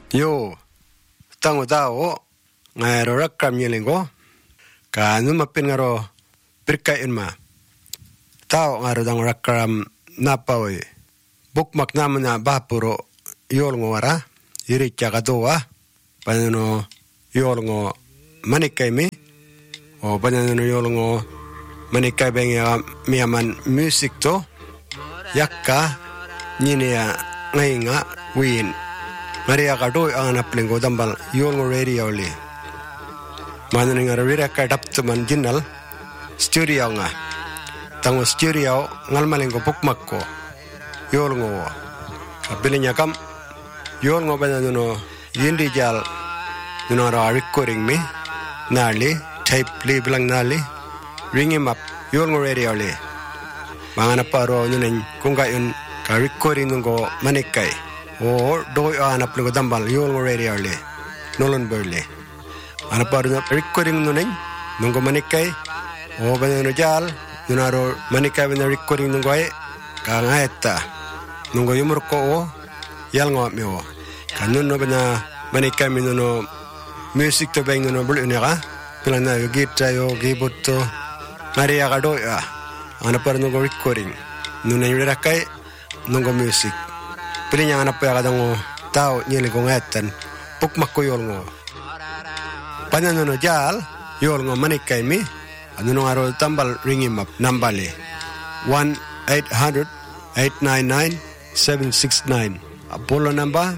Yo, tango tao, ngaro rakam yelingo, ka numapin ngaro pirkain ma. Tao ngaro tango rakam napawi. Bukmak naman na bapuro yol ngora, iricha katoa, panano yol ngo manikay mi, o panano yol ngo manikay bengya miyaman music to, yakka, niya ngay nga, win. Maria kadoy ang napling ko tambal yol ngo radio li. Manan nga rira ka dapto man jinal studio nga. Tango studio ngalmaling ko pukmak ko. Yol ngo. Kapili niya kam yol ngo ba no yindi jal no ra recording me nali tape li bilang nali ring him up yol ngo radio li. Mga naparo yun kung gayon ka recording ngo manikay. O doi anak peluk tambal yol ngo radio le nolon berle anak baru recording nuning nunggu manikai o banyak nujal nunaro manikai banyak recording nunggu ay kangaeta nunggu yumur ko o yal ngo meo kanun no banyak manikai minuno music to bang nuno bulu nega pilang na gitar yo keyboard to Maria kadoi anak baru nunggu recording nunay rakai nunggu music Pilinya anak pa kadang tao nyeli ko ngatan pukmak ko yol ngo. Panano no jal yol ngo manikay mi ano no aro tambal ring him up nambali 1-800-899-769 Apollo number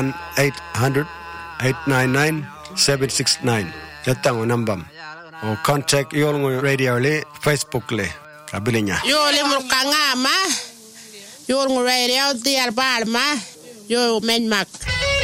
1-800-899-769 Yatang o nambam. O contact yol ngo radio li Facebook li kabilinya. Yol mo kangama. Yol ngo radio tiar palma yo menmak